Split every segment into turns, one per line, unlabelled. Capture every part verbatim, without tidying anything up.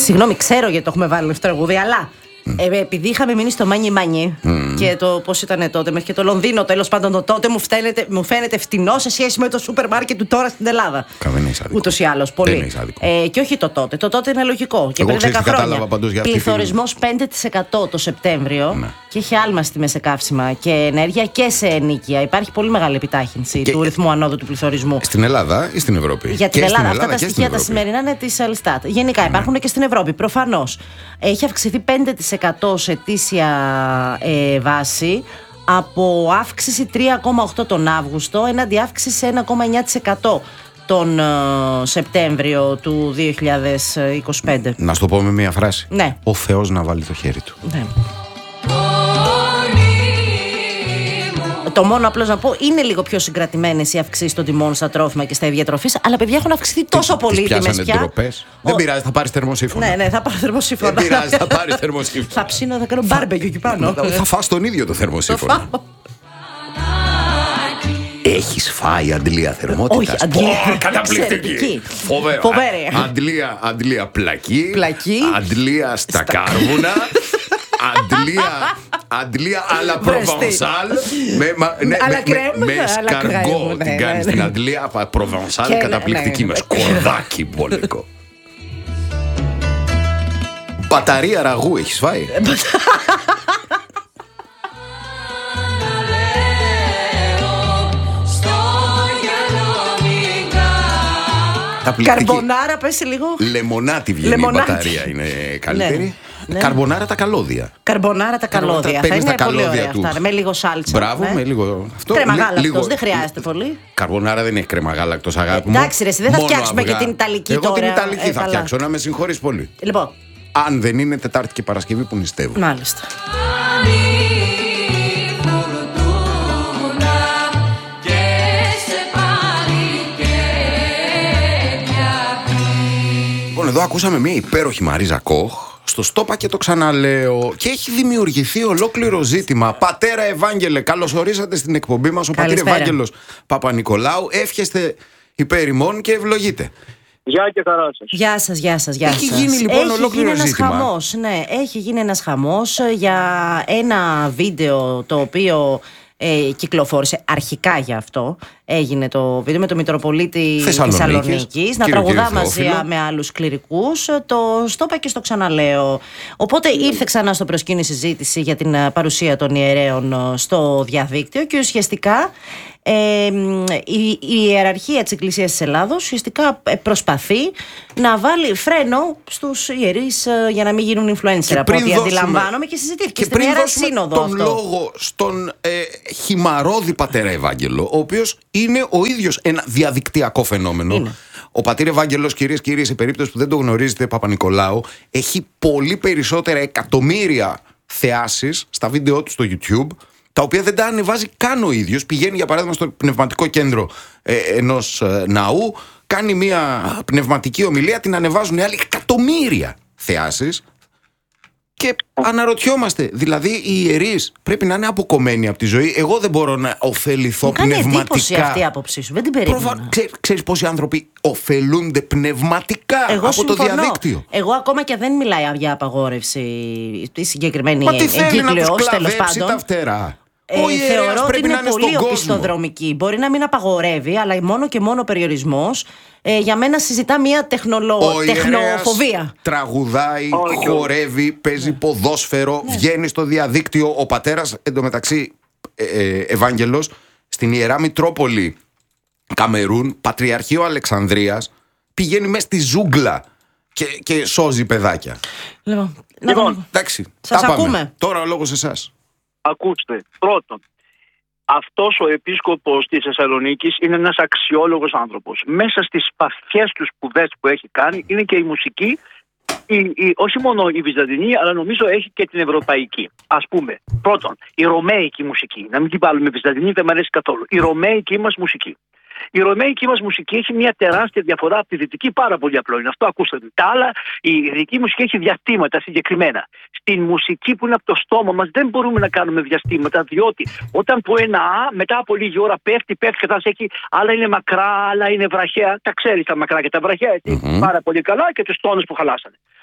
Συγγνώμη, ξέρω γιατί το έχουμε βάλει αυτό το τραγούδι, αλλά mm. ε, επειδή είχαμε μείνει στο Μάνι Μάνι mm. και το πώς ήταν τότε, μέχρι και το Λονδίνο, τέλος πάντων το τότε μου φαίνεται, μου φαίνεται φτηνό σε σχέση με το σούπερ μάρκετ του τώρα στην Ελλάδα. Ούτως ή άλλως. Πολύ. Ε, και όχι το τότε. Το τότε είναι λογικό. Και πριν δέκα χρόνια. Πληθωρισμός πέντε τοις εκατό το Σεπτέμβριο ναι. και έχει άλμα στη μεσεκαύσιμα και ενέργεια και σε ενοίκια. Υπάρχει πολύ μεγάλη επιτάχυνση και του ρυθμού ανόδου του πληθωρισμού.
Στην Ελλάδα ή στην Ευρώπη?
Για την Ελλάδα. Ελλάδα. Αυτά τα στοιχεία τα σημερινά είναι τη Ελστάτ. Γενικά ναι. υπάρχουν και στην Ευρώπη. Προφανώς. Έχει αυξηθεί πέντε τοις εκατό σε ετήσια ε, βάση, από αύξηση τρία κόμμα οκτώ τον Αύγουστο έναντι αύξηση ένα κόμμα εννιά τοις εκατό τον uh, Σεπτέμβριο του δύο χιλιάδες είκοσι πέντε.
Να σου το πω με μία φράση.
Ναι.
Ο Θεός να βάλει το χέρι του.
Ναι. Το μόνο απλώς να πω, είναι λίγο πιο συγκρατημένες οι αυξήσεις των τιμών στα τρόφιμα και στα ίδια τροφής, αλλά παιδιά έχουν αυξηθεί τόσο πολύ οι τιμές πια.
Ντροπές. Ο... Δεν πειράζει, θα πάρεις θερμοσύφωνα.
Ναι, ναι, θα πάρω θερμοσύφωνα.
Δεν πειράζει, θα πάρεις θερμοσύφωνα.
Θα ψήνω, θα κάνω μπάρμπεκιου εκεί πάνω.
Θα φας τον ίδιο το θερμοσύφωνα. Έχεις φάει αντλία θερμότητας?
Όχι, αντλία.
Oh, καταπληκτική. Φοβερό. Αντλία, αντλία πλακή.
Πλακή.
Αντλία στα κάρβουνα. Αντλία, αντλία αλλά προβανσάλ. Με σκαργό την κάνεις την αντλία προβανσάλ, καταπληκτική, με σκορδάκι μπολικό. Μπαταρία ραγού έχεις φάει?
Καρμπονάρα, πες λίγο.
Λεμονάτι βγαίνει η μπαταρία, είναι καλύτερη. Ναι. Καρμπονάρα τα καλώδια.
Καρμπονάρα τα καλώδια. Θα είναι πολύ ωραία αυτά. Με λίγο σάλτσα.
Μπράβο, με λίγο.
Κρεμαγάλακτος, δεν χρειάζεται πολύ.
Καρμπονάρα δεν έχει κρεμαγάλακτος, αγάπη μου.
Εντάξει, ρε, δεν θα φτιάξουμε και την Ιταλική τώρα.
Εγώ την Ιταλική θα φτιάξω, να με συγχωρείς πολύ.
Λοιπόν.
Αν δεν είναι Τετάρτη και Παρασκευή που νηστεύω.
Μάλιστα.
Εδώ ακούσαμε μια υπέροχη Μαρίζα Κοχ στο Στόπα και το ξαναλέω, και έχει δημιουργηθεί ολόκληρο ζήτημα. Πατέρα Ευάγγελε, καλώς ορίσατε στην εκπομπή μας. Ο πατήρ Ευάγγελος Παπα-Νικολάου. Εύχεστε υπέρ ημών και ευλογείτε.
Γεια και χαρά σας.
Γεια σας, γεια σας, γεια σας.
Έχει γίνει λοιπόν
έχει
ολόκληρο
γίνει
ζήτημα.
Ένας χαμός, ναι, έχει γίνει ένας χαμός για ένα βίντεο το οποίο Ε, κυκλοφόρησε αρχικά γι' αυτό. Έγινε το βίντεο με τον Μητροπολίτη Θεσσαλονίκης να τραγουδά μαζί με άλλους κληρικούς. Το Στόπα και στο ξαναλέω. Οπότε ήρθε ξανά στο προσκήνιο συζήτηση για την παρουσία των ιερέων στο διαδίκτυο και ουσιαστικά ε, η, η ιεραρχία της Εκκλησίας της Ελλάδος ουσιαστικά προσπαθεί να βάλει φρένο στους ιερείς για να μην γίνουν influencer, από ό,τι αντιλαμβάνομαι, και συζητήθηκε και στην Ιερά Σύνοδο
τον
αυτό.
Λόγο στον ε, χυμαρόδη πατέρα Ευάγγελο, ο οποίος είναι ο ίδιος ένα διαδικτυακό φαινόμενο. Είναι. Ο πατήρ Ευάγγελος, κυρίες και κύριοι, σε περίπτωση που δεν το γνωρίζετε, Παπα-Νικολάου, έχει πολύ περισσότερα εκατομμύρια θεάσεις στα βίντεο του στο YouTube, τα οποία δεν τα ανεβάζει καν ο ίδιος. Πηγαίνει για παράδειγμα στο πνευματικό κέντρο ε, ενός ε, ναού, κάνει μια πνευματική ομιλία, την ανεβάζουν οι άλλοι, εκατομμύρια θεάσεις. Και αναρωτιόμαστε, δηλαδή οι ιερείς πρέπει να είναι αποκομμένοι από τη ζωή. Εγώ δεν μπορώ να ωφεληθώ πνευματικά.
Κάνει εντύπωση αυτή η άποψή σου, δεν την περίμενα. Προφα...
Ξέρεις, ξέρεις πόσοι άνθρωποι ωφελούνται πνευματικά
εγώ
από
συμφωνώ.
Το διαδίκτυο.
Εγώ ακόμα και δεν μιλάει για απαγόρευση τη συγκεκριμένη
Μα τι θέλει να τους
τέλος πάντων.
Τα φτερά.
Ε,
Ο
θεωρώ ότι είναι,
είναι
πολύ οπισθοδρομική. Μπορεί να μην απαγορεύει, αλλά μόνο και μόνο περιορισμός ε, για μένα συζητά μια τεχνολο... τεχνοφοβία.
Τραγουδάει, oh, χορεύει, παίζει ναι. ποδόσφαιρο, ναι. βγαίνει στο διαδίκτυο. Ο πατέρας, εντωμεταξύ, ε, ε, Ευάγγελος, στην Ιερά Μητρόπολη Καμερούν, Πατριαρχείο Αλεξανδρίας, πηγαίνει μέσα στη ζούγκλα και, και σώζει παιδάκια.
Λοιπόν,
λοιπόν
εντάξει,
σας
τα
ακούμε.
Πάμε. Τώρα ο λόγος εσάς.
Ακούστε, πρώτον, αυτός ο επίσκοπος της Θεσσαλονίκης είναι ένας αξιόλογος άνθρωπος. Μέσα στις σπαθιές του σπουδές που έχει κάνει είναι και η μουσική, η, η, όχι μόνο η βυζαντινή, αλλά νομίζω έχει και την ευρωπαϊκή. Ας πούμε, πρώτον, η ρωμαϊκή μουσική. Να μην την βάλουμε βυζαντινή, δεν μου αρέσει καθόλου. Η ρωμαϊκή μας μουσική. Η ρωμαϊκή μας μουσική έχει μια τεράστια διαφορά από τη δυτική, πάρα πολύ απλό είναι αυτό. Ακούστε, τα άλλα, η δυτική μουσική έχει διαστήματα συγκεκριμένα. Στην μουσική που είναι από το στόμα μας δεν μπορούμε να κάνουμε διαστήματα, διότι όταν πω ένα Α, μετά από λίγη ώρα πέφτει, πέφτει και θα έχει, άλλα είναι μακρά, άλλα είναι βραχαία. Τα ξέρεις τα μακρά και τα βραχαία, έτσι. Mm-hmm. Πάρα πολύ καλά, και τους τόνους που χαλάσανε.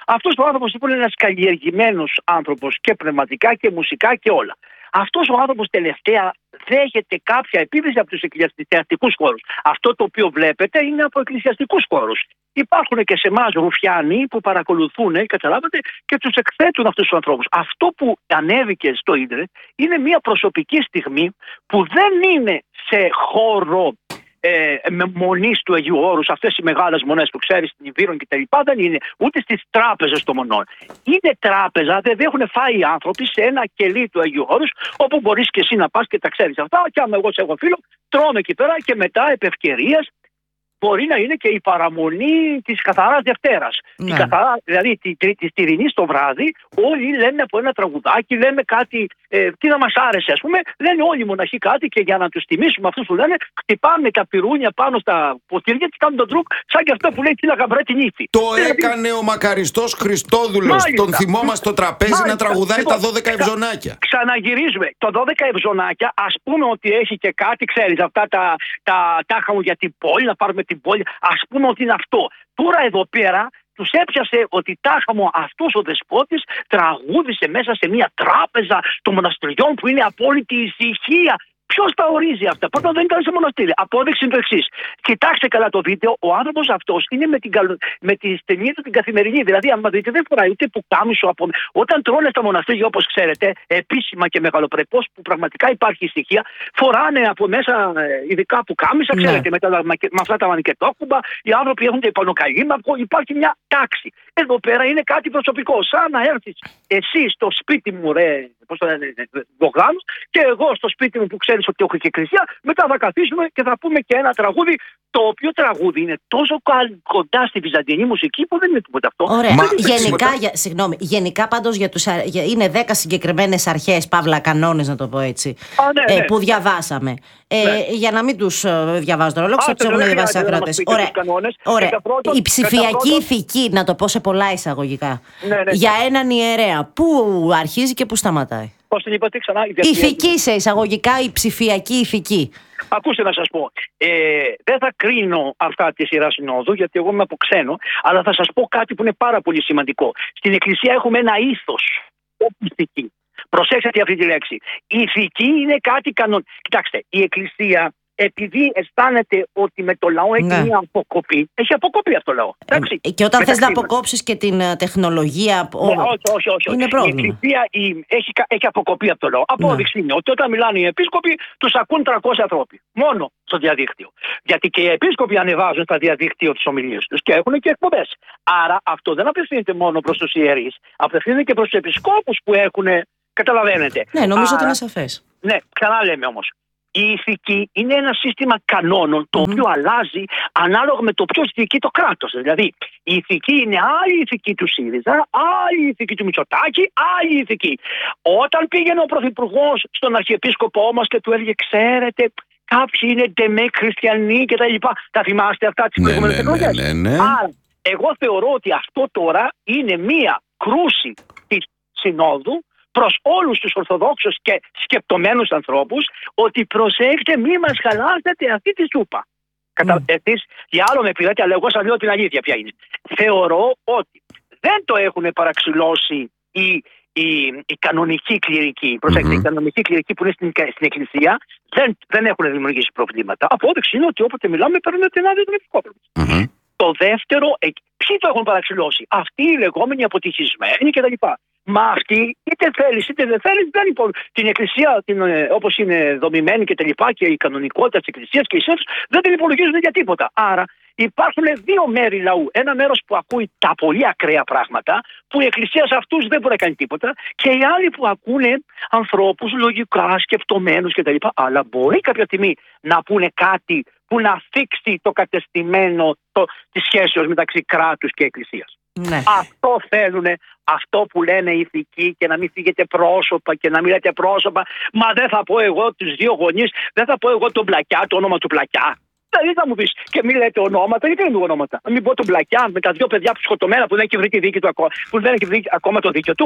Αυτός ο άνθρωπος λοιπόν είναι ένας καλλιεργημένος άνθρωπος και πνευματικά και μουσικά και όλα. Αυτός ο άνθρωπος τελευταία δέχεται κάποια επίθεση από τους εκκλησιαστικούς χώρους. Αυτό το οποίο βλέπετε είναι από εκκλησιαστικούς χώρους. Υπάρχουν και σε εμάς ρουφιάνοι που παρακολουθούν, καταλάβατε, και τους εκθέτουν αυτούς τους ανθρώπους. Αυτό που ανέβηκε στο ίντερνετ είναι μια προσωπική στιγμή που δεν είναι σε χώρο Ε, με μονής του Αγίου Όρους, αυτές οι μεγάλες μονές που ξέρεις στην Ιβύρον και τα λοιπά, δεν είναι ούτε στις τράπεζες των μονών. Είναι τράπεζα, δηλαδή έχουν φάει οι άνθρωποι σε ένα κελί του Αγίου Όρους, όπου μπορείς και εσύ να πας και τα ξέρεις αυτά. Και άμα εγώ σε έχω φίλο, τρώμε εκεί πέρα και μετά επ' ευκαιρίας μπορεί να είναι και η παραμονή της Καθαράς Δευτέρας. Ναι. Καθαρά, δηλαδή τη Τρίτη Τυρινής το βράδυ, όλοι λένε από ένα τραγουδάκι, λένε κάτι, ε, τι να μας άρεσε, ας πούμε, λένε όλοι οι μοναχοί κάτι και για να τους τιμήσουμε αυτούς που λένε, χτυπάνε τα πυρούνια πάνω στα ποτήρια και κάνουν τον τρουκ, σαν και αυτό που λέει τι να γαμπρέ την ύφη.
Το δηλαδή, έκανε ο μακαριστός Χριστόδουλος. Τον θυμόμαστε στο τραπέζι μάλιστα, να τραγουδάει λοιπόν, τα δώδεκα ευζωνάκια.
Ξαναγυρίζουμε. Το δώδεκα ευζωνάκια, ας πούμε ότι έχει και κάτι, ξέρεις, αυτά τα, τα τάχα μου για την πόλη, να πάρουμε την πόλη, ας πούμε ότι είναι αυτό. Τώρα εδώ πέρα τους έπιασε ότι τάχα μου αυτός ο δεσπότης τραγούδισε μέσα σε μια τράπεζα των μοναστηριών που είναι απόλυτη ησυχία. Ποιος τα ορίζει αυτά? Πρώτα δεν ήταν σε μοναστήρια. Απόδειξη είναι το εξής. Κοιτάξτε καλά το βίντεο. Ο άνθρωπος αυτός είναι με την, καλο... με τη στενή του την καθημερινή. Δηλαδή, αν δείτε, δεν φοράει ούτε πουκάμισο από. Όταν τρώνε στα μοναστήρια, όπως ξέρετε, επίσημα και μεγαλοπρεπώς, που πραγματικά υπάρχει ησυχία, φοράνε από μέσα ειδικά πουκάμισα, ξέρετε, ναι. με, τα... με αυτά τα μανικετόκουμπα. Οι άνθρωποι έχουν τα υπανοκαλύμα. Υπάρχει μια τάξη. Εδώ πέρα είναι κάτι προσωπικό. Σαν να έρθεις εσύ στο σπίτι μου, ρε, πώς το λένε, Μπογδάνο, και εγώ στο σπίτι μου που ξέρεις ότι έχω και εκκλησία, μετά θα καθίσουμε και θα πούμε και ένα τραγούδι, το οποίο τραγούδι είναι τόσο κοντά στη βυζαντινή μουσική που δεν είναι τίποτα αυτό.
Ωραία. Μα, γενικά, για, συγγνώμη, γενικά πάντως για τους, για, είναι δέκα συγκεκριμένες αρχές, παύλα κανόνες να το πω έτσι, Α, ναι, ναι. Ε, που διαβάσαμε. Ε, ναι. Για να μην τους ε, διαβάζω τώρα, λόγω ότι τους έχουν διαβάσει ακροατές. Ωραία. Ωραία. Πρώτον, η ψηφιακή πρώτον... ηθική, να το πω σε πολλά εισαγωγικά, ναι, ναι. για έναν ιερέα, πού αρχίζει και πού σταματάει?
Πώς την είπατε ξανά?
Η ηθική σε εισαγωγικά, η ψηφιακή ηθική.
Ακούστε να σας πω, ε, δεν θα κρίνω αυτά τη σειρά συνόδου, γιατί εγώ είμαι από ξένο, αλλά θα σας πω κάτι που είναι πάρα πολύ σημαντικό. Στην Εκκλησία έχουμε ένα ήθος, ηθική. Προσέξτε αυτή τη λέξη. Η ηθική είναι κάτι κανονικό. Κοιτάξτε, η Εκκλησία, επειδή αισθάνεται ότι με το λαό έχει ναι. μια αποκοπή, έχει αποκοπεί αυτό το λαό. Εντάξει.
Ε, και όταν θες να αποκόψεις και την uh, τεχνολογία.
Ναι, όχι, όχι, όχι.
Είναι πρόβλημα.
Η Εκκλησία η, έχει, έχει αποκοπεί από το λαό. Απόδειξη ναι. είναι ότι όταν μιλάνε οι επίσκοποι, τους ακούν τριακόσιοι ανθρώποι. Μόνο στο διαδίκτυο. Γιατί και οι επίσκοποι ανεβάζουν στα διαδίκτυο τις ομιλίες τους και έχουν και εκπομπές. Άρα αυτό δεν απευθύνεται μόνο προς τους ιερείς, απευθύνεται και προς τους επισκόπους που έχουν. Καταλαβαίνετε.
Ναι, νομίζω Άρα, ότι είναι σαφές.
Ναι, ξανά λέμε όμως. Η ηθική είναι ένα σύστημα κανόνων το mm-hmm. οποίο αλλάζει ανάλογα με το ποιος διοικεί το κράτος. Δηλαδή, η ηθική είναι άλλη ηθική του ΣΥΡΙΖΑ, άλλη ηθική του Μητσοτάκη, άλλη ηθική. Όταν πήγαινε ο Πρωθυπουργός στον Αρχιεπίσκοπό μας και του έλεγε, ξέρετε, κάποιοι είναι ντεμέ χριστιανοί κτλ. Τα, τα θυμάστε αυτά τις
ναι,
προηγούμενες
ναι,
εκλογές?
Ναι, ναι, ναι.
Άρα, εγώ θεωρώ ότι αυτό τώρα είναι μία κρούση της Συνόδου προς όλους τους ορθοδόξους και σκεπτομένους ανθρώπους, ότι προσέχετε μη μας χαλάσετε αυτή τη σούπα. Mm. Κατα... Εσείς, για άλλο με πειράτε, αλλά εγώ σας λέω την αλήθεια ποια είναι. Θεωρώ ότι δεν το έχουν παραξηλώσει οι, οι, οι κανονικοί κληρικοί. Προσέξτε, mm-hmm. οι κανονικοί κληρικοί που είναι στην, στην Εκκλησία δεν, δεν έχουν δημιουργήσει προβλήματα. Απόδειξη είναι ότι όποτε μιλάμε παίρνουμε την άδεια των επισκόπων. Mm-hmm. Το δεύτερο, ποιοι το έχουν παραξηλώσει? Αυτοί οι λεγόμενοι αποτυχισμένοι κτλ. Μα αυτοί, είτε θέλεις είτε δεν θέλεις, δεν υπο... την Εκκλησία, την, όπως είναι δομημένη και τα λοιπά, και η κανονικότητα της Εκκλησίας και οι σύνθεση δεν την υπολογίζουν για τίποτα. Άρα υπάρχουν δύο μέρη λαού. Ένα μέρος που ακούει τα πολύ ακραία πράγματα, που η Εκκλησία σε αυτούς δεν μπορεί να κάνει τίποτα, και οι άλλοι που ακούνε ανθρώπους λογικά σκεπτομένους κτλ. Αλλά μπορεί κάποια στιγμή να πούνε κάτι που να θίξει το κατεστημένο το, της σχέσεως μεταξύ κράτους και Εκκλησίας. Ναι. Αυτό θέλουν, αυτό που λένε ηθικοί, και να μην φύγετε πρόσωπα και να μην λέτε πρόσωπα. Μα δεν θα πω εγώ τους δύο γονείς, δεν θα πω εγώ τον Πλακιά, το όνομα του Πλακιά. Δηλαδή θα μου πεις και μην λέτε ονόματα, γιατί δεν είναι ονόματα. Να μην πω τον Πλακιά με τα δύο παιδιά που σκοτωμένα, που δεν έχει βρει τη δίκη του ακόμα, που δεν έχει βρει ακόμα το δίκιο του.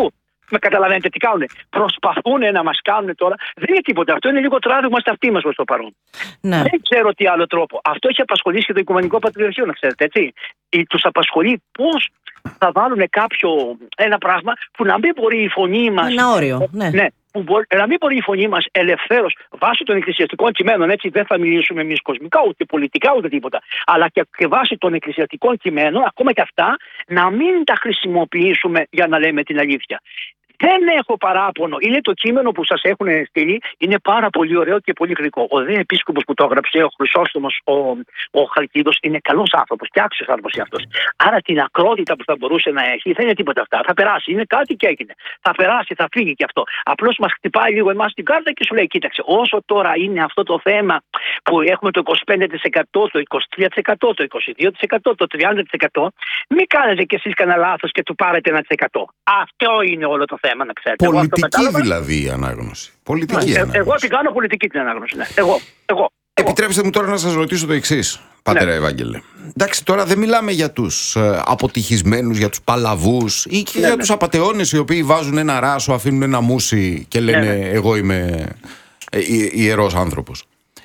Με καταλαβαίνετε τι κάνουν. Προσπαθούν να μας κάνουν τώρα. Δεν είναι τίποτα. Αυτό είναι λίγο τράβηγμα στα αυτή μας προς το παρόν. Ναι. Δεν ξέρω τι άλλο τρόπο. Αυτό έχει απασχολήσει και το Οικουμενικό Πατριαρχείο, να ξέρετε, έτσι. Τους απασχολεί πώς θα βάλουν κάποιο ένα πράγμα που να μην μπορεί η φωνή μας.
Ένα όριο. Ναι. ναι.
Που μπορεί, να μην μπορεί η φωνή μας ελευθέρως βάσει των εκκλησιαστικών κειμένων, έτσι δεν θα μιλήσουμε εμείς κοσμικά, ούτε πολιτικά, ούτε τίποτα, αλλά και, και βάσει των εκκλησιαστικών κειμένων, ακόμα και αυτά, να μην τα χρησιμοποιήσουμε για να λέμε την αλήθεια. Δεν έχω παράπονο. Είναι το κείμενο που σας έχουν στείλει. Είναι πάρα πολύ ωραίο και πολύ γλυκό. Ο δε επίσκοπος που το έγραψε, ο Χρυσόστομος, ο, ο Χαλκίδος, είναι καλός άνθρωπος και άξιος άνθρωπος αυτός. Άρα την ακρότητα που θα μπορούσε να έχει δεν είναι τίποτα αυτά. Θα περάσει. Είναι κάτι και έγινε. Θα περάσει, θα φύγει και αυτό. Απλώς μας χτυπάει λίγο εμάς την κάρτα και σου λέει: κοίταξε, όσο τώρα είναι αυτό το θέμα που έχουμε το είκοσι πέντε τοις εκατό, το είκοσι τρία τοις εκατό, το είκοσι δύο τοις εκατό, το τριάντα τοις εκατό, μην κάνετε κι εσείς κανένα λάθος και του πάρετε ένα τοις εκατό. Αυτό είναι όλο το θέμα. Να ξέρετε.
Πολιτική εγώ δηλαδή η ανάγνωση. Πολιτική
ε,
ανάγνωση.
Εγώ την κάνω πολιτική την ανάγνωση. Ναι. Εγώ, εγώ.
Επιτρέψτε μου τώρα να σας ρωτήσω το εξής, Πατέρα ναι. Ευάγγελε. Εντάξει, τώρα δεν μιλάμε για τους ε, αποτυχισμένους, για τους παλαβούς ή και ναι, για ναι. τους απατεώνες οι οποίοι βάζουν ένα ράσο, αφήνουν ένα μουσι και λένε ναι, ναι. εγώ είμαι ε, ε, ιερός άνθρωπος.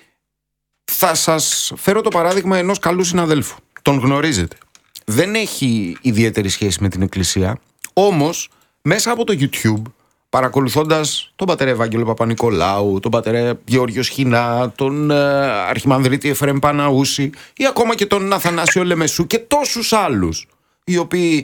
Θα σας φέρω το παράδειγμα ενός καλού συναδέλφου. Τον γνωρίζετε. Δεν έχει ιδιαίτερη σχέση με την Εκκλησία, όμως μέσα από το YouTube, παρακολουθώντας τον πατέρα Ευάγγελο Παπα-Νικολάου, τον πατέρα Γεώργιο Σχοινά, τον ε, αρχιμανδρίτη Εφραίμ Παναούση ή ακόμα και τον Αθανάσιο Λεμεσού και τόσους άλλους οι οποίοι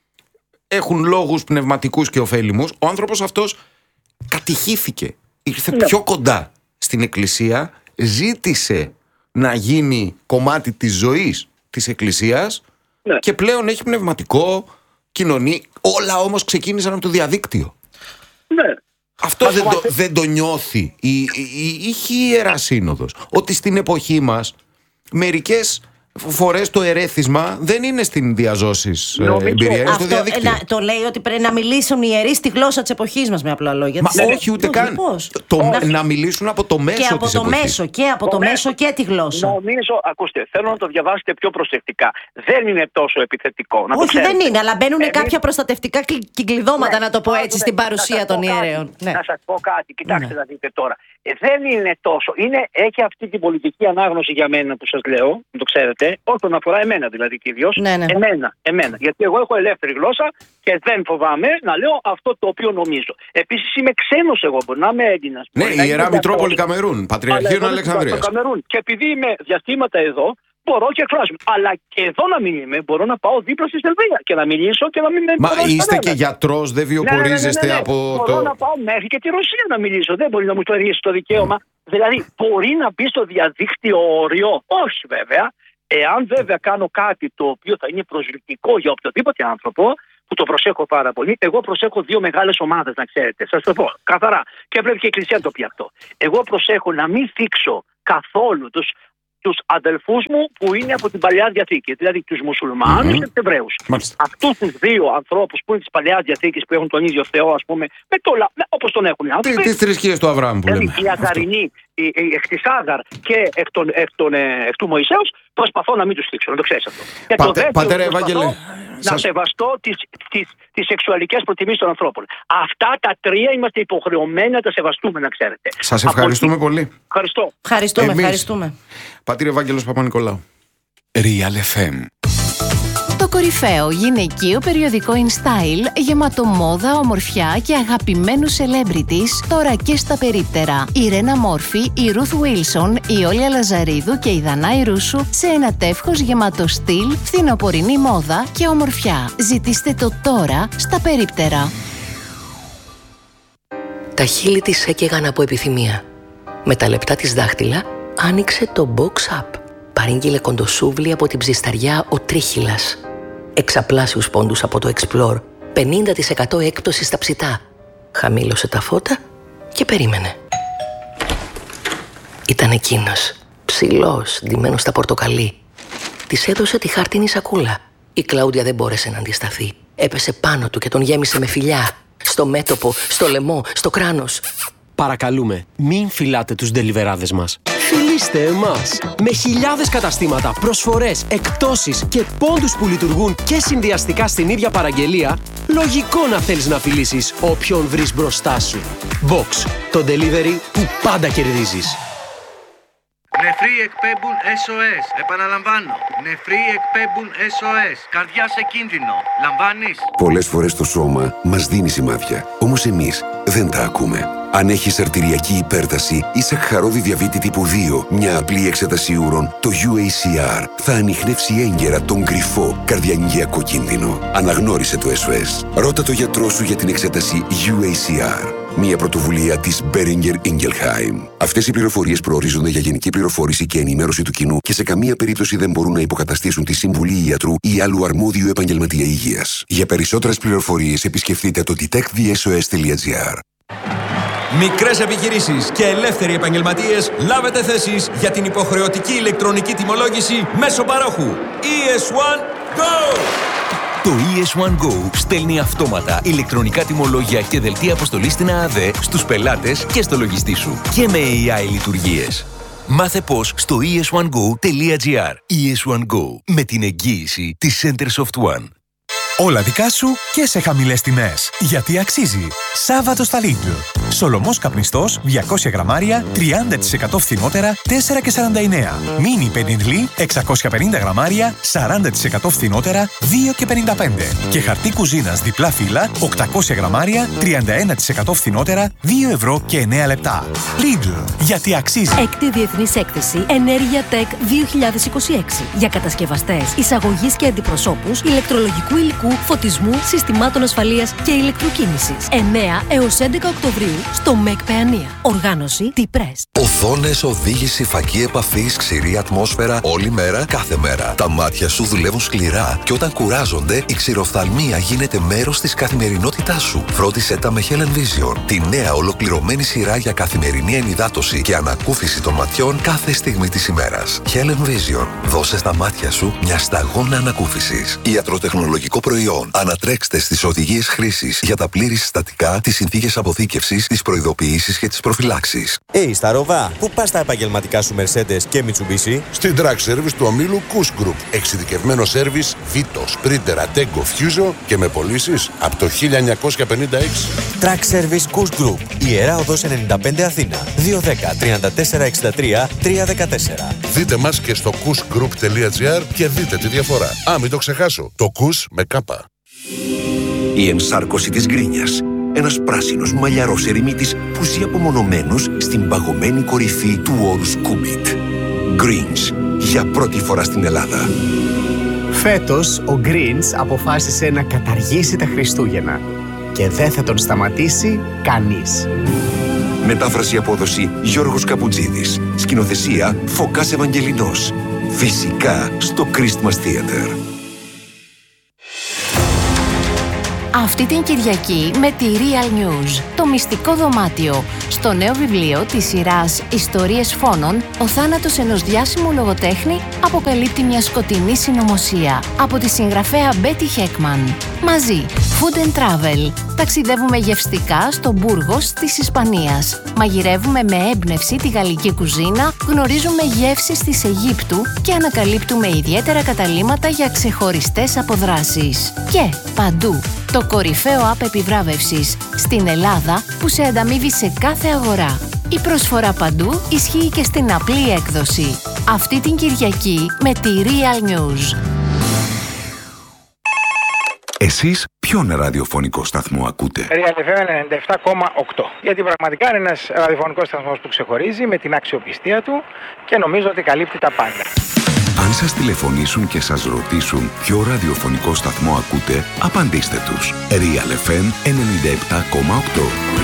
έχουν λόγους πνευματικούς και ωφέλιμους, ο άνθρωπος αυτός κατηχήθηκε, ήρθε ναι. πιο κοντά στην Εκκλησία, ζήτησε να γίνει κομμάτι της ζωής της Εκκλησίας ναι. και πλέον έχει πνευματικό, κοινωνεί. Όλα όμως ξεκίνησαν από το διαδίκτυο.
Ναι.
Αυτό δεν το, δεν το νιώθει η, η, η, η Ιερά Σύνοδος. Ότι στην εποχή μας μερικές φορές το ερέθισμα δεν είναι στην διαζώσεις ε, εμπειρία, είναι στο διαδίκτυο.
Να, το λέει ότι πρέπει να μιλήσουν οι ιερείς στη γλώσσα της εποχής μας, με απλά λόγια.
Μα ναι, όχι ούτε καν. Το, να, να μιλήσουν από το μέσο
και από
της
το
εποχής.
Μέσο, και από το, το μέσο και τη γλώσσα.
Νομίζω, ακούστε, θέλω να το διαβάσετε πιο προσεκτικά. Δεν είναι τόσο επιθετικό. Να
όχι, δεν είναι, αλλά μπαίνουν Εμείς... κάποια προστατευτικά κυκλειδώματα, ναι, να το πω έτσι, ναι, στην παρουσία των ιερέων.
Ναι. Να σας πω κάτι, κοιτάξτε να δείτε τώρα. Ε, δεν είναι τόσο. Είναι, έχει αυτή την πολιτική ανάγνωση για μένα που σας λέω, το ξέρετε, όσον αφορά εμένα δηλαδή κυρίως.
Ναι, ναι.
Εμένα, εμένα. Γιατί εγώ έχω ελεύθερη γλώσσα και δεν φοβάμαι να λέω αυτό το οποίο νομίζω. Επίσης είμαι ξένος εγώ, μπορεί να είμαι Έλληνας.
Ναι, η Ιερά Μητρόπολη Καμερούν, Πατριαρχείο Αλεξανδρίας.
Καμερούν. Και επειδή είμαι διαστήματα εδώ, μπορώ και εκφράζομαι. Αλλά και εδώ να μην είμαι, μπορώ να πάω δίπλα στη Σερβία και να μιλήσω και να μην με.
Μα είστε και γιατρός, δεν βιοπορίζεστε ναι, ναι, ναι, ναι, ναι. από
μπορώ
το.
Μπορώ να πάω μέχρι και τη Ρωσία να μιλήσω. Δεν μπορεί να μου το ρίξει το δικαίωμα. Mm. Δηλαδή, μπορεί να μπει στο διαδίκτυο όριο. Όχι βέβαια. Εάν βέβαια κάνω κάτι το οποίο θα είναι προσβλητικό για οποιοδήποτε άνθρωπο, που το προσέχω πάρα πολύ, εγώ προσέχω δύο μεγάλες ομάδες, να ξέρετε. Σας το πω καθαρά. Και πρέπει και η Εκκλησία να το πει αυτό. Εγώ προσέχω να μην θίξω καθόλου τους. Τους αδελφούς μου που είναι από την Παλαιά Διαθήκη, δηλαδή τους μουσουλμάνους mm-hmm. και τους Εβραίους. Αυτούς τους δύο ανθρώπους που είναι της Παλαιάς Διαθήκης, που έχουν τον ίδιο Θεό, ας πούμε, με το, όπως τον έχουν οι άνθρωποι.
Τις θρησκείες του Αβραάμ που λέμε.
Οι Αγαρινοί, εκ της Άγαρ και εκ, των, εκ, των, εκ του Μωυσέως, προσπαθώ να μην τους θίξω, να το ξέρεις αυτό. Και
Πατε,
το δεύτερο,
πατέρα Ευάγγελε,
να σας... σεβαστώ τις, τις, τις σεξουαλικές προτιμήσεις των ανθρώπων. Αυτά τα τρία είμαστε υποχρεωμένοι να τα σεβαστούμε, να ξέρετε.
Σας ευχαριστούμε Από... πολύ.
Ευχαριστώ.
Ευχαριστούμε, Εμείς. ευχαριστούμε.
Πατήρ Ευάγγελος Παπα-Νικολάου.
Real εφ εμ.
Το κορυφαίο γυναικείο περιοδικό InStyle, γεμάτο μόδα, ομορφιά και αγαπημένους celebrities, τώρα και στα περίπτερα. Η Ρένα Μόρφη, η Ruth Wilson, η Όλια Λαζαρίδου και η Δανάη Ρούσου σε ένα τεύχος γεμάτο στυλ, φθινοπορεινή μόδα και ομορφιά. Ζητήστε το τώρα στα περίπτερα.
Τα χείλη της έκαιγαν από επιθυμία. Με τα λεπτά της δάχτυλα άνοιξε το Box Up. Παρήγγειλε κοντοσούβλι από την ψισταριά ο Τρίχυλας. Εξαπλάσιους πόντους από το Explore. πενήντα τοις εκατό έκπτωση στα ψητά. Χαμήλωσε τα φώτα και περίμενε. Ήταν εκείνος, ψηλός, ντυμένος στα πορτοκαλί. Της έδωσε τη χάρτινη σακούλα. Η Κλάουντια δεν μπόρεσε να αντισταθεί. Έπεσε πάνω του και τον γέμισε με φιλιά. Στο μέτωπο, στο λαιμό, στο κράνος.
Παρακαλούμε, μην φυλάτε τους ντελιβεράδες μας. Φιλήστε εμάς! Με χιλιάδες καταστήματα, προσφορές, εκπτώσεις και πόντους που λειτουργούν και συνδυαστικά στην ίδια παραγγελία, λογικό να θέλεις να φιλήσεις όποιον βρεις μπροστά σου. Box, το delivery που πάντα κερδίζεις.
Νεφροί εκπέμπουν ες ο ες. Επαναλαμβάνω. Νεφροί εκπέμπουν ες ο ες. Καρδιά σε κίνδυνο. Λαμβάνεις?
Πολλές φορές το σώμα μας δίνει σημάδια. Όμως εμείς δεν τα ακούμε. Αν έχεις αρτηριακή υπέρταση ή σακχαρώδη διαβήτη τύπου δύο, μια απλή εξέταση ούρων, το γιου έι σι αρ θα ανιχνεύσει έγκαιρα τον κρυφό καρδιαγγειακό κίνδυνο. Αναγνώρισε το ες ο ες. Ρώτα το γιατρό σου για την εξέταση γιου έι σι αρ. Μια πρωτοβουλία της Boehringer Ingelheim. Αυτές οι πληροφορίες προορίζονται για γενική πληροφόρηση και ενημέρωση του κοινού και σε καμία περίπτωση δεν μπορούν να υποκαταστήσουν τη συμβουλή ιατρού ή άλλου αρμόδιου επαγγελματία υγείας. Για περισσότερες πληροφορίες επισκεφτείτε το detect the s o s dot g r.
Μικρές επιχειρήσεις και ελεύθεροι επαγγελματίες, λάβετε θέσεις για την υποχρεωτική ηλεκτρονική τιμολόγηση μέσω παρόχου. ι ες ουάν Go!
Το ι ες ουάν Go στέλνει αυτόματα ηλεκτρονικά τιμολόγια και δελτία αποστολής στην ΑΑΔΕ στους πελάτες και στο λογιστή σου. Και με έι άι λειτουργίες. Μάθε πώς στο ι ες ουάν γκο τελεία τζι αρ. ι ες ουάν Go, με την εγγύηση της Centersoft One.
Όλα δικά σου και σε χαμηλές τιμές. Γιατί αξίζει. Σάββατο στα Lidl. Σολομός καπνιστός διακόσια γραμμάρια τριάντα τοις εκατό φθηνότερα τέσσερα και σαράντα εννέα. Μίνι πεντινλί εξακόσια πενήντα γραμμάρια σαράντα τοις εκατό φθηνότερα δύο και πενήντα πέντε. Και χαρτί κουζίνας διπλά φύλλα οκτακόσια γραμμάρια τριάντα ένα τοις εκατό φθηνότερα δύο ευρώ και εννέα λεπτά. Lidl. Γιατί αξίζει.
Έκτη Διεθνής Έκθεση Ενέργεια Tech δύο χιλιάδες είκοσι έξι. Για κατασκευαστές, εισαγωγής και αντιπροσώπους ηλεκτρολογικού υλικού, φωτισμού, συστημάτων ασφαλείας και ηλεκτροκίνησης. εννέα έως έντεκα Οκτωβρίου στο ΜΕΚ Παιανία. Οργάνωση T-Press.
Οθόνες, οδήγηση, φακή επαφής, ξηρή ατμόσφαιρα, όλη μέρα, κάθε μέρα. Τα μάτια σου δουλεύουν σκληρά και όταν κουράζονται, η ξηροφθαλμία γίνεται μέρος της καθημερινότητάς σου. Φρόντισε τα με Helen Vision, τη νέα ολοκληρωμένη σειρά για καθημερινή ενυδάτωση και ανακούφιση των ματιών κάθε στιγμή της ημέρας. Helen Vision. Δώσε στα μάτια σου μια σταγόνα ανακούφισης. Ιατροτεχνολογικό προϊόν. Ανατρέξτε στις οδηγίες χρήσης για τα πλήρη συστατικά, τις συνθήκες αποθήκευσης, τις προειδοποιήσεις και τις προφυλάξεις.
Hey, Σταρόβα, πού πας τα επαγγελματικά σου Mercedes και Mitsubishi?
Στην Track Service του ομίλου Kuss Group. Εξειδικευμένο σέρβις Vito, Sprinter, Attego, Fuso και με πωλήσεις από το χίλια εννιακόσια πενήντα έξι.
Track Service Kuss Group. Ιερά Οδός ενενήντα πέντε Αθήνα. δύο ένα μηδέν τριάντα τέσσερα εξήντα τρία τριακόσια δεκατέσσερα.
Δείτε μας και στο kuss group τελεία τζι αρ και δείτε τη διαφορά. Α, μην το ξεχάσω. Το Kuss με κάπα.
Η ενσάρκωση της γκρίνιας. Ένας πράσινος μαλλιαρός ερημίτης που ζει απομονωμένος στην παγωμένη κορυφή του όρους Κούμπιτ. Greens, για πρώτη φορά στην Ελλάδα.
Φέτος ο Greens αποφάσισε να καταργήσει τα Χριστούγεννα και δεν θα τον σταματήσει κανείς.
Μετάφραση απόδοση Γιώργος Καπουτζίδης. Σκηνοθεσία Φωκάς Ευαγγελινός. Φυσικά στο Christmas Theater.
Αυτή την Κυριακή με τη Real News, το μυστικό δωμάτιο. Στο νέο βιβλίο της σειράς «Ιστορίες φόνων», ο θάνατος ενός διάσημου λογοτέχνη αποκαλύπτει μια σκοτεινή συνωμοσία. Από τη συγγραφέα Μπέτι Χέκμαν. Μαζί, Food and Travel. Ταξιδεύουμε γευστικά στο Μπούργος της Ισπανίας. Μαγειρεύουμε με έμπνευση τη γαλλική κουζίνα, γνωρίζουμε γεύσεις της Αιγύπτου και ανακαλύπτουμε ιδιαίτερα καταλύματα για ξεχωριστές αποδράσεις. Και παντού, το κορυφαίο app επιβράβευσης στην Ελλάδα που σε ανταμείβει σε κάθε αγορά. Η προσφορά παντού ισχύει και στην απλή έκδοση. Αυτή την Κυριακή με τη Real News.
Εσείς ποιον ραδιοφωνικό σταθμό ακούτε?
Real εφ εμ ενενήντα επτά κόμμα οκτώ. Γιατί πραγματικά είναι ένας ραδιοφωνικός σταθμός που ξεχωρίζει με την αξιοπιστία του και νομίζω ότι καλύπτει τα πάντα.
Αν σας τηλεφωνήσουν και σας ρωτήσουν ποιο ραδιοφωνικό σταθμό ακούτε, απαντήστε τους. Real εφ εμ ενενήντα επτά κόμμα οκτώ.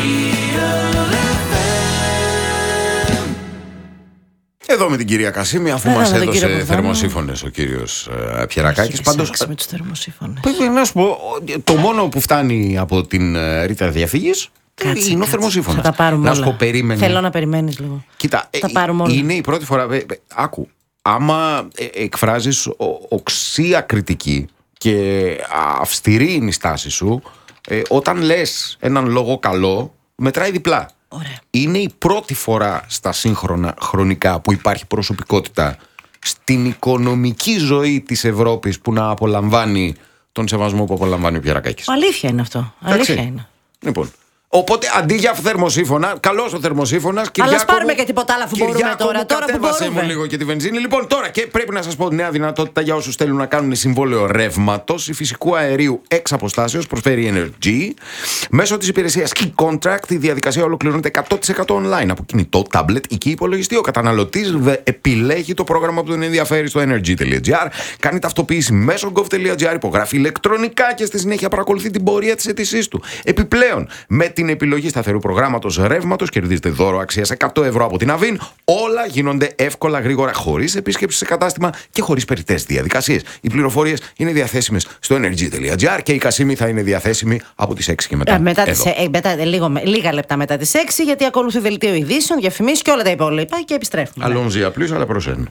Εδώ με την κυρία Κασίμη, αφού
Βέβαια,
μας
με τον
έδωσε
κύριο
θερμοσύφωνες ο κύριος ε, Πιερακάκης. Πάντως,
με τους θερμοσύφωνες.
πρέπει να σου πω, το μόνο που φτάνει από την ε, ρήτρα διαφύγης
Κάτσε,
είναι ο
κάτσε.
θερμοσύφωνας.
Θα τα πάρουμε
να σου
όλα.
πω, περίμενε.
Θέλω να περιμένεις λίγο.
Κοίτα,
τα πάρουμε όλα.
Είναι η πρώτη φορά. Ε, ε, άκου, άμα ε, εκφράζεις ο, οξία κριτική και αυστηρή είναι η στάση σου, ε, όταν λες έναν λόγο καλό, μετράει διπλά.
Ωραία.
Είναι η πρώτη φορά στα σύγχρονα χρονικά που υπάρχει προσωπικότητα στην οικονομική ζωή της Ευρώπης που να απολαμβάνει τον σεβασμό που απολαμβάνει ο Πιερακάκης.
Αλήθεια είναι αυτό. Αλήθεια είναι.
Λοιπόν. Οπότε αντί για θερμοσύφωνα, καλός ο θερμοσύφωνας.
Αλλά ας πάρουμε και τίποτα άλλο που μπορούμε τώρα. Τώρα που μπορούμε.
Μου λίγο και τη βενζίνη. Λοιπόν, τώρα και πρέπει να σας πω νέα δυνατότητα για όσους θέλουν να κάνουν συμβόλαιο ρεύματος ή φυσικού αερίου εξ αποστάσεως. Προσφέρει Energy. Μέσω της υπηρεσίας e-contract η διαδικασία ολοκληρώνεται εκατό τοις εκατό online. Από κινητό, tablet ή και υπολογιστή. Ο καταναλωτής επιλέγει το πρόγραμμα που τον ενδιαφέρει στο energy τελεία gr. Κάνει ταυτοποίηση μέσω gov τελεία gr. Υπογράφει ηλεκτρονικά και στη συνέχεια παρακολουθεί την πορεία της αίτησής του. Επιπλέον, με την επιλογή σταθερού προγράμματος ρεύματος κερδίζετε δώρο αξίας εκατό ευρώ από την Αβίν. Όλα γίνονται εύκολα, γρήγορα, χωρίς επίσκεψη σε κατάστημα και χωρίς περιττές διαδικασίες. Οι πληροφορίες είναι διαθέσιμες στο energy τελεία gr και η Κασίμη θα είναι διαθέσιμη από τις έξι και μετά.
Ε, μετά τις, ε, μετά, λίγο, λίγα λεπτά μετά τις έξι, γιατί ακολουθεί δελτίο ειδήσεων, διαφημίσεις και όλα τα υπόλοιπα και επιστρέφουμε.
Αλόνζια πλούς, αλλά προσένω.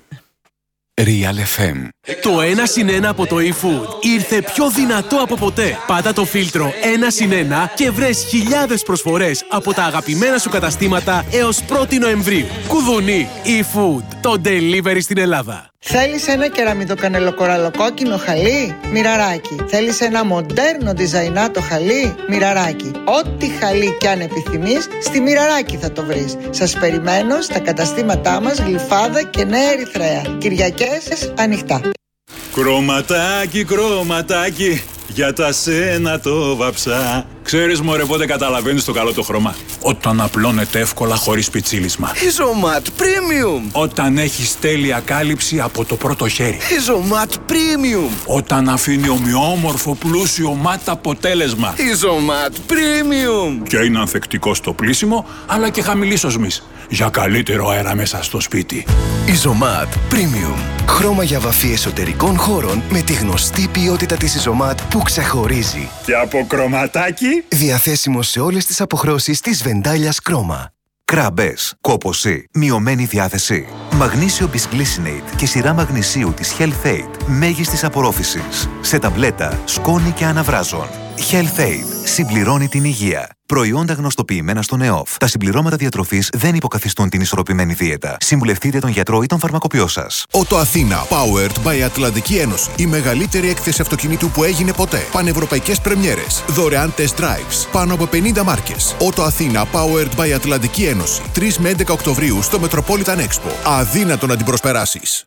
Real εφ εμ. Το ένα συν ένα από το eFood ήρθε πιο δυνατό από ποτέ. Πάτα το φίλτρο ένα συν ένα και βρες χιλιάδες προσφορές από τα αγαπημένα σου καταστήματα έως πρώτη Νοεμβρίου. Κουδουνί, eFood, το delivery στην Ελλάδα.
Θέλεις ένα κεραμιδοκανελοκοραλοκόκκινο χαλί? Μοιραράκι. Θέλεις ένα μοντέρνο διζαϊνάτο χαλί? Μοιραράκι. Ό,τι χαλί κι αν επιθυμείς, στη Μοιραράκι θα το βρεις. Σας περιμένω στα καταστήματά μας Γλυφάδα και Νέα Ερυθρέα. Κυριακές ανοιχτά.
Κρωματάκι, κρωματάκι, για τα σένα το βαψά. Ξέρεις μωρέ πότε καταλαβαίνεις το καλό το χρώμα? Όταν απλώνεται εύκολα χωρίς πιτσίλισμα.
Ιζωμάτ Premium.
Όταν έχεις τέλεια κάλυψη από το πρώτο χέρι.
Ιζωμάτ Premium.
Όταν αφήνει ομοιόμορφο πλούσιο μάτ αποτέλεσμα.
Ιζωμάτ Premium.
Και είναι ανθεκτικό στο πλύσιμο, αλλά και χαμηλής οσμής. Για καλύτερο αέρα μέσα στο σπίτι.
Ιζωμάτ Premium. Χρώμα για βαφή εσωτερικών χώρων με τη γνωστή ποιότητα της Ιζωμάτ που ξεχωρίζει.
Και από κρωματάκι.
Διαθέσιμο σε όλες τις αποχρώσεις της Βεντάλιας Κρόμα.
Κράμπες, κόπωση, μειωμένη διάθεση. Μαγνήσιο Bisglycinate και σειρά μαγνησίου της Health Aid μέγιστης απορρόφησης. Σε ταμπλέτα, σκόνη και αναβράζων. Health Aid συμπληρώνει την υγεία. Προϊόντα γνωστοποιημένα στον ΕΟΦ. Τα συμπληρώματα διατροφής δεν υποκαθιστούν την ισορροπημένη δίαιτα. Συμβουλευτείτε τον γιατρό ή τον φαρμακοποιό σας.
Ότο Αθήνα, powered by Ατλαντική Ένωση. Η μεγαλύτερη έκθεση αυτοκινήτου που έγινε ποτέ. Πανευρωπαϊκές πρεμιέρες. Δωρεάν test drives. Πάνω από πενήντα μάρκες. Ότο Αθήνα, powered by Ατλαντική Ένωση. τρεις με έντεκα Οκτωβρίου στο Metropolitan Expo. Αδύνατο να την προσπεράσεις.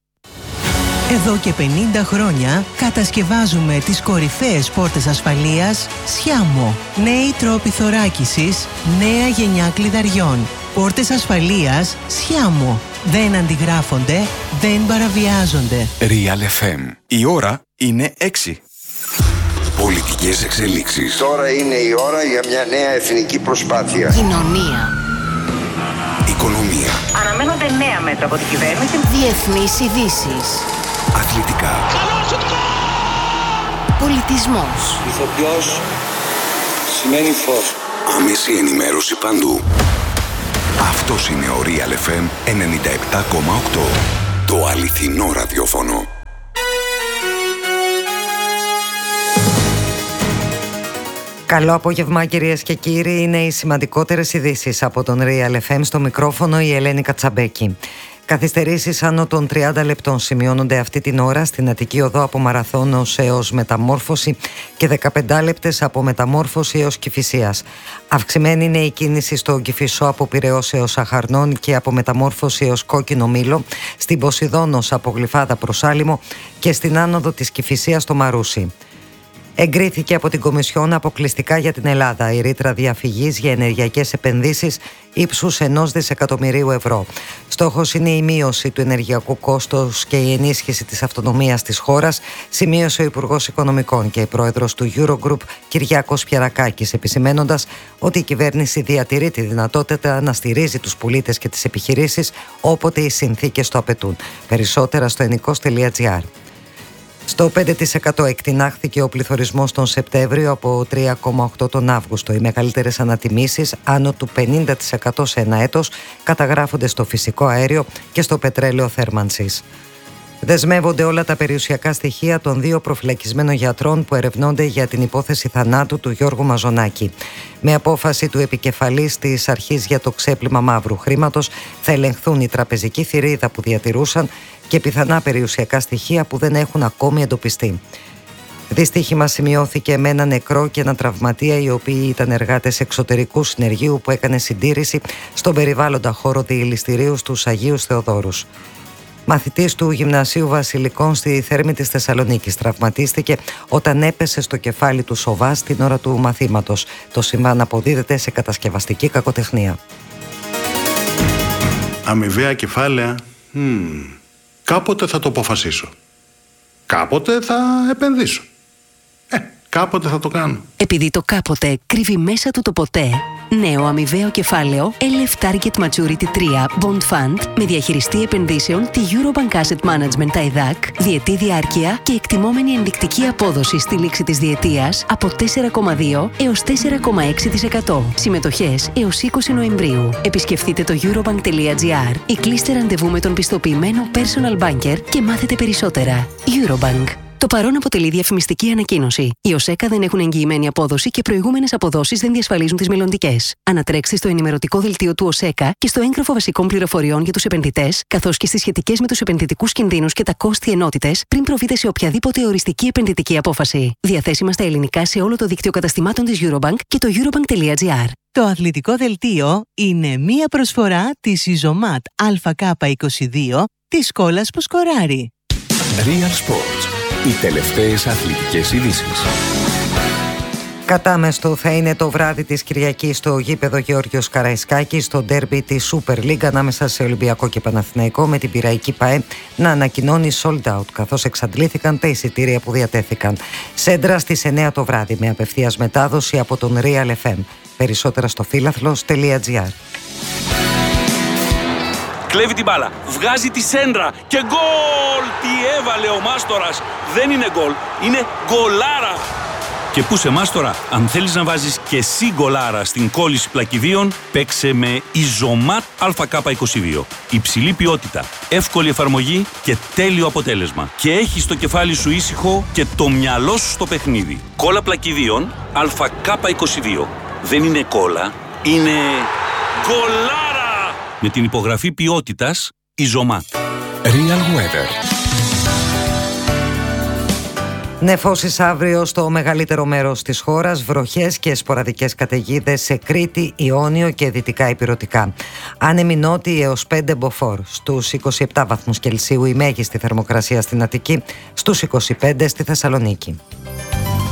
Εδώ και πενήντα χρόνια κατασκευάζουμε τις κορυφαίες πόρτες ασφαλείας Σιάμο. Νέοι τρόποι θωράκισης, νέα γενιά κλειδαριών. Πόρτες ασφαλείας Σιάμο. Δεν αντιγράφονται, δεν παραβιάζονται.
Real εφ εμ. Η ώρα είναι έξι.
Πολιτικές εξελίξεις.
Τώρα είναι η ώρα για μια νέα εθνική προσπάθεια.
Κοινωνία.
Οικονομία.
Αναμένονται νέα μέτρα από την κυβέρνηση. Διεθνείς ειδήσεις.
Αθλητικά.
Πολιτισμός.
Ηθοποιός σημαίνει φως.
Άμεση ενημέρωση παντού. Αυτός είναι ο Real εφ εμ ενενήντα επτά κόμμα οκτώ. Το αληθινό ραδιόφωνο.
Καλό απόγευμα κυρίες και κύριοι, είναι οι σημαντικότερες ειδήσεις από τον Real εφ εμ. Στο μικρόφωνο η Ελένη Κατσαμπέκη. Καθυστερήσεις άνω των τριάντα λεπτών σημειώνονται αυτή την ώρα στην Αττική Οδό από Μαραθώνος έως Μεταμόρφωση και δεκαπέντε λεπτές από Μεταμόρφωση έως Κηφισίας. Αυξημένη είναι η κίνηση στο Κηφισό από Πειραιώς έως Αχαρνών και από Μεταμόρφωση έως Κόκκινο Μήλο, στην Ποσειδώνος από Γλυφάδα προς Άλυμο και στην άνοδο της Κηφισίας στο Μαρούσι. Εγκρίθηκε από την Κομισιόν αποκλειστικά για την Ελλάδα η ρήτρα διαφυγής για ενεργειακές επενδύσεις ύψους ενός δισεκατομμυρίου ευρώ. Στόχος είναι η μείωση του ενεργειακού κόστους και η ενίσχυση της αυτονομίας της χώρας, σημείωσε ο Υπουργός Οικονομικών και η Πρόεδρος του Eurogroup Κυριάκος Πιερακάκης, επισημένοντας ότι η κυβέρνηση διατηρεί τη δυνατότητα να στηρίζει τους πολίτες και τις επιχειρήσεις όποτε οι συνθήκες το απαιτούν. Περισσότερα στο ενικός τελεία τζι άρ. Στο πέντε τοις εκατό εκτινάχθηκε ο πληθωρισμός τον Σεπτέμβριο από τρία κόμμα οκτώ τον Αύγουστο. Οι μεγαλύτερες ανατιμήσεις, άνω του πενήντα τοις εκατό σε ένα έτος, καταγράφονται στο φυσικό αέριο και στο πετρέλαιο θέρμανσης. Δεσμεύονται όλα τα περιουσιακά στοιχεία των δύο προφυλακισμένων γιατρών που ερευνώνται για την υπόθεση θανάτου του Γιώργου Μαζονάκη. Με απόφαση του επικεφαλής της Αρχής για το Ξέπλυμα Μαύρου Χρήματος θα ελεγχθούν η τραπεζική θηρίδα που διατηρούσαν και πιθανά περιουσιακά στοιχεία που δεν έχουν ακόμη εντοπιστεί. Δυστύχημα σημειώθηκε με ένα νεκρό και ένα τραυματία, οι οποίοι ήταν εργάτες εξωτερικού συνεργείου που έκανε συντήρηση στον περιβάλλοντα χώρο διελιστηρίου στους Αγίους Θεοδόρους. Μαθητής του Γυμνασίου Βασιλικών στη Θέρμη της Θεσσαλονίκης τραυματίστηκε όταν έπεσε στο κεφάλι του σοβά στην ώρα του μαθήματος. Το συμβάν αποδίδεται σε κατασκευαστική κακοτεχνία.
Αμοιβαία κεφάλαια. Mm. Κάποτε θα το αποφασίσω. Κάποτε θα επενδύσω. Ε, κάποτε θα το κάνω.
Επειδή το κάποτε κρύβει μέσα του το ποτέ, νέο αμοιβαίο κεφάλαιο ελ εφ Target Maturity τρία Bond Fund με διαχειριστή επενδύσεων τη Eurobank Asset Management άι δέι έι σι, διετή διάρκεια και εκτιμόμενη ενδεικτική απόδοση στη λήξη της διετίας από τέσσερα κόμμα δύο έως τέσσερα κόμμα έξι τοις εκατό. Συμμετοχές έως είκοσι Νοεμβρίου. Επισκεφτείτε το eurobank τελεία gr ή κλείστε ραντεβού με τον πιστοποιημένο personal banker και μάθετε περισσότερα. Eurobank. Το παρόν αποτελεί διαφημιστική ανακοίνωση. Οι ΟΣΕΚΑ δεν έχουν εγγυημένη απόδοση και προηγούμενες αποδόσεις δεν διασφαλίζουν τις μελλοντικές. Ανατρέξτε στο ενημερωτικό δελτίο του ΟΣΕΚΑ και στο έγγραφο βασικών πληροφοριών για τους επενδυτές, καθώς και στις σχετικές με τους επενδυτικούς κινδύνους και τα κόστη ενότητες, πριν προβείτε σε οποιαδήποτε οριστική επενδυτική απόφαση. Διαθέσιμα στα ελληνικά σε όλο το δίκτυο καταστημάτων της Eurobank και το eurobank τελεία gr.
Το αθλητικό δελτίο είναι μία προσφορά της Ιζωμάτ Α Κ είκοσι δύο της Σκόλας που σκοράρει.
Real Sports. Οι τελευταίες αθλητικές ειδήσεις.
Κατάμεστο θα είναι το βράδυ της Κυριακής στο γήπεδο Γεώργιος Καραϊσκάκης στο ντέρμπι της Super League ανάμεσα σε Ολυμπιακό και Παναθηναϊκό, με την Πειραϊκή ΠΑΕ να ανακοινώνει sold out, καθώς εξαντλήθηκαν τα εισιτήρια που διατέθηκαν. Σέντρα στις εννιά το βράδυ με απευθείας μετάδοση από τον Real εφ εμ. Περισσότερα στο φίλαθλος τελεία gr.
Κλέβει την μπάλα, βγάζει τη σέντρα και γκολ! Τι έβαλε ο Μάστορας! Δεν είναι γκολ, είναι γκολάρα! Και πού σε Μάστορα, αν θέλεις να βάζεις και εσύ γκολάρα στην κόλληση πλακιδίων, παίξε με Ιζωμάτ Α Κ είκοσι δύο. Υψηλή ποιότητα, εύκολη εφαρμογή και τέλειο αποτέλεσμα. Και έχεις το κεφάλι σου ήσυχο και το μυαλό σου στο παιχνίδι. Κόλλα πλακιδίων Α Κ είκοσι δύο. Δεν είναι κόλλα, είναι γκολάρα! Με την υπογραφή ποιότητας Ιζωμάτ.
Real Weather.
Νεφώσεις αύριο στο μεγαλύτερο μέρος της χώρας, βροχές και σποραδικές καταιγίδες σε Κρήτη, Ιόνιο και δυτικά ηπειρωτικά. Άνεμη νότι έως πέντε μποφόρ, στους είκοσι επτά βαθμούς Κελσίου η μέγιστη θερμοκρασία στην Αττική, στους είκοσι πέντε στη Θεσσαλονίκη.